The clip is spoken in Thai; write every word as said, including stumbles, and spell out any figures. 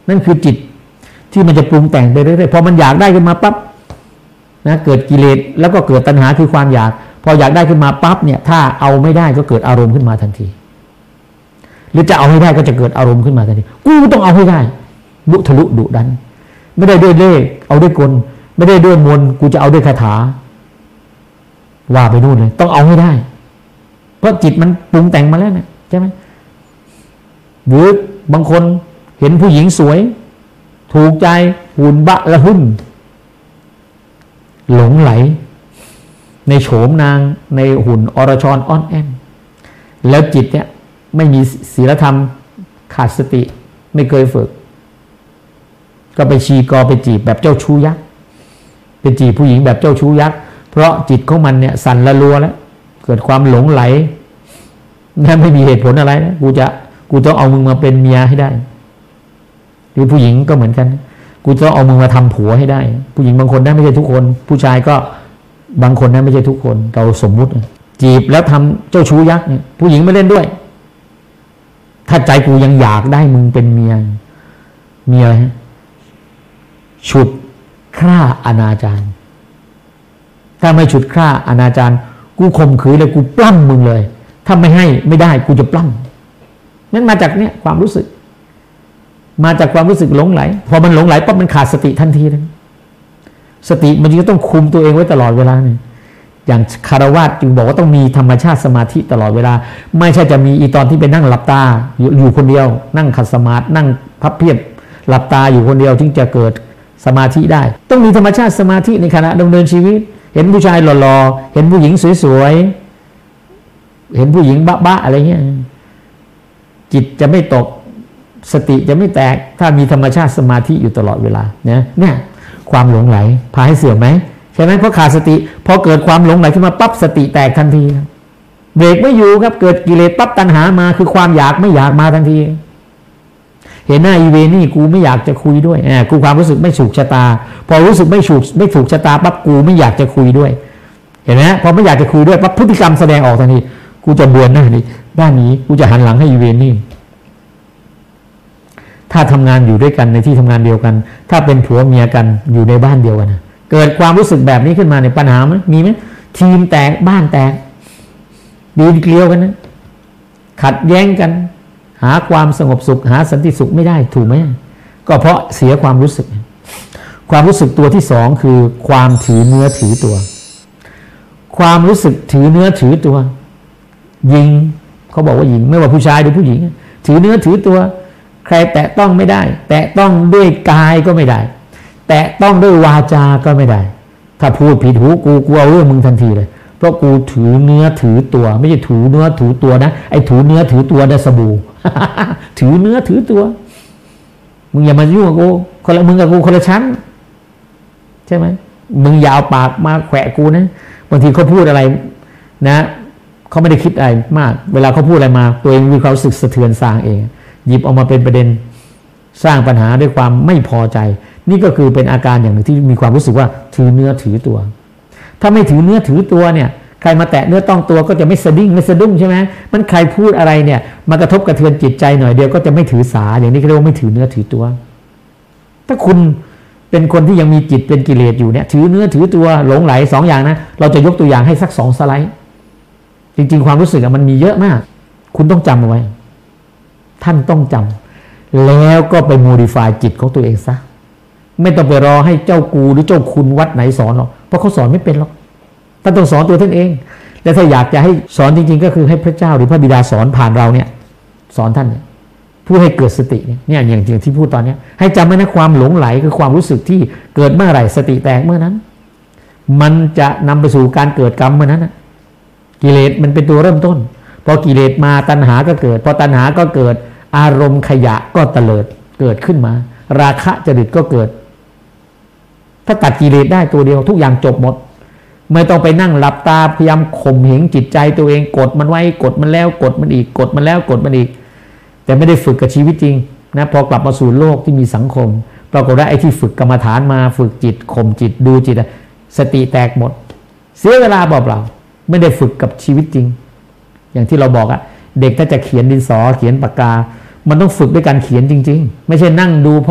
นั่นคือจิตที่มันจะปรุงแต่งไปเรื่อยๆพอมันอยากได้ขึ้นมาปั๊บนะเกิดกิเลสแล้วก็เกิดตัณหาคือความอยากพออยากได้ขึ้นมาปั๊บเนี่ยถ้าเอาไม่ได้ก็เกิดอารมณ์ขึ้นมาทันทีหรือจะเอาให้ได้ก็จะเกิดอารมณ์ขึ้นมาทันทีกูต้องเอาให้ได้มุทะลุดุดันไม่ได้ด้วยเล่ห์เอาด้วยกลไม่ได้ด้วยมนต์กูจะเอาด้วยคาถาว่าไปนู่นเลยต้องเอาให้ได้เพราะจิตมันปรุงแต่งมาแล้วนะใช่ไหมหรือบางคนเห็นผู้หญิงสวยถูกใจหุ่นบะละหึ่มหลงไหลในโฉมนางในหุ่นอรชรอ้อนแอมแล้วจิตเนี่ยไม่มีศีลธรรมขาดสติไม่เคยฝึกก็ไปชีกอไปจีบแบบเจ้าชู้ยักษ์ไปจีบผู้หญิงแบบเจ้าชู้ยักษ์เพราะจิตของมันเนี่ยสั่นละลัวแล้วเกิดความหลงไหลนั่นไม่มีเหตุผลอะไรนะกูจะกูต้องเอามึงมาเป็นเมียให้ได้หรือผู้หญิงก็เหมือนกันกูจะเอามึงมาทำผัวให้ได้ผู้หญิงบางคนนะไม่ใช่ทุกคนผู้ชายก็บางคนนะไม่ใช่ทุกคนเราสมมุติจีบแล้วทำเจ้าชู้ยักษ์เนี่ยผู้หญิงไม่เล่นด้วยถ้าใจกูยังอยากได้มึงเป็นเมียเมียอะไรฮะฉุดฆ่าอนาจารถ้าไม่ฉุดฆ่าอนาจารกูข่มขืนเลยกูปล้ำมึงเลยถ้าไม่ให้ไม่ได้กูจะปล้ำนั่นมาจากเนี่ยความรู้สึกมาจากความรู้สึกหลงไหลพอมันหลงไหลปั๊บมันขาดสติทันทีเลยสติมันจะต้องคุมตัวเองไว้ตลอดเวลาเนี่ยอย่างคารวะจึงบอกว่าต้องมีธรรมชาติสมาธิตลอดเวลาไม่ใช่จะมีอีตอนที่ไปนั่งหลับตาอยู่คนเดียวนั่งขัดสมาธินั่งพับเพียบหลับตาอยู่คนเดียวถึงจะเกิดสมาธิได้ต้องมีธรรมชาติสมาธิในขณะดำเนินชีวิตเห็นผู้ชายหล่อๆเห็นผู้หญิงสวยๆเห็นผู้หญิงบ้าๆอะไรเงี้ยจิตจะไม่ตกสติจะไม่แตกถ้ามีธรรมชาติสมาธิอยู่ตลอดเวลาเนี่ยเนี่ยความหลงไหลพาให้เสื่อมไหมใช่ไหมเพราะขาดสติพอเกิดความหลงไหลขึ้นมาปั๊บสติแตกทันทีเบรกไม่อยู่ครับเกิดกิเลสปั๊บตัณหามาคือความอยากไม่อยากมาทันทีเห็นหน้าอีเวนี่กูไม่อยากจะคุยด้วยอ่ากูความรู้สึกไม่ถูกชะตาพอรู้สึกไม่ถูกไม่ถูกชะตาปั๊บกูไม่อยากจะคุยด้วยเห็นไหมพอไม่อยากจะคุยด้วยปั๊บพฤติกรรมแสดงออกทันทีกูจะเบือนหน้านี้ด้านนี้กูจะหันหลังให้อีเวนี่ถ้าทำงานอยู่ด้วยกันในที่ทำงานเดียวกันถ้าเป็นผัวเมียกันอยู่ในบ้านเดียวกันนะเกิดความรู้สึกแบบนี้ขึ้นมาในปัญหาไหมมีไหมทีมแตกบ้านแตกดีนเกลียวกันนะขัดแย้งกันหาความสงบสุขหาสันติสุขไม่ได้ถูกไหมก็เพราะเสียความรู้สึกความรู้สึกตัวที่สองคือความถือเนื้อถือตัวความรู้สึกถือเนื้อถือตัวยิงเขาบอกว่าหญิงไม่ว่าผู้ชายหรือผู้หญิงถือเนื้อถือตัวใครแตะต้องไม่ได้แตะต้องด้วยกายก็ไม่ได้แตะต้องด้วยวาจาก็ไม่ได้ถ้าพูดผิดหูกูกูเอาเรื่องมึงทันทีเลยเพราะกูถือเนื้อถือตัวไม่ใช่ถือเนื้อถือตัวนะไอ้ถือเนื้อถือตัวได้สบู่ ถือเนื้อถือตัวมึงอย่ามายุ่งกับกูคนละมึงกับกูคนละชั้นใช่ไหมมึงอย่าเอาปากมาแขวะกูนะบางทีเขาพูดอะไรนะเขาไม่ได้คิดอะไรมากเวลาเขาพูดอะไรมาตัวเองมีความรู้สึกสะเทือนซางเองหยิบออกมาเป็นประเด็นสร้างปัญหาด้วยความไม่พอใจนี่ก็คือเป็นอาการอย่างหนึ่งที่มีความรู้สึกว่าถือเนื้อถือตัวถ้าไม่ถือเนื้อถือตัวเนี่ยใครมาแตะเนื้อต้องตัวก็จะไม่สะดิ้งไม่สะดุ้งใช่ไหมมันใครพูดอะไรเนี่ยมากระทบกระเทือนจิตใจหน่อยเดียวก็จะไม่ถือสาอย่างนี้เรียกว่าไม่ถือเนื้อถือตัวถ้าคุณเป็นคนที่ยังมีจิตเป็นกิเลสอยู่เนี่ยถือเนื้อถือตัวหลงไหลสองอย่างนะเราจะยกตัวอย่างให้สักสองสไลด์จริงๆความรู้สึกมันมีเยอะมากคุณต้องจำเอาไว้ท่านต้องจำแล้วก็ไปโมดิฟายจิตของตัวเองซะไม่ต้องไปรอให้เจ้ากูหรือเจ้าคุณวัดไหนสอนหรอกเพราะเขาสอนไม่เป็นหรอกท่านต้องสอนตัวท่านเองและถ้าอยากจะให้สอนจริงๆก็คือให้พระเจ้าหรือพระบิดาสอนผ่านเราเนี่ยสอนท่านเนี่ยพูดให้เกิดสติเนี่ยอย่างอย่างที่พูดตอนนี้ให้จำไว้นะความหลงไหลคือความรู้สึกที่เกิดเมื่อไหร่สติแตกเมื่อนั้นมันจะนำไปสู่การเกิดกรรมเมื่อนั้นนะกิเลสมันเป็นตัวเริ่มต้นพอกิเลสมาตัณหาก็เกิดพอตัณหาก็เกิดอารมณ์ขยะก็เตลิดเกิดขึ้นมาราคะจริตก็เกิดถ้าตัดกิเลสได้ตัวเดียวทุกอย่างจบหมดไม่ต้องไปนั่งหลับตาพยายามข่มเหงจิตใจตัวเองกดมันไว้กดมันแล้วกดมันอีกกดมันแล้วกดมันอีกแต่ไม่ได้ฝึกกับชีวิตจริงนะพอกลับมาสู่โลกที่มีสังคมปรากฏว่าไอ้ที่ฝึกกรรมฐานมาฝึกจิตข่มจิตดูจิตสติแตกหมดเสียเวลาเปล่าๆไม่ได้ฝึกกับชีวิตจริงอย่างที่เราบอกอะเด็กถ้าจะเขียนดินสอเขียนปากกามันต้องฝึกด้วยการเขียนจริงๆไม่ใช่นั่งดู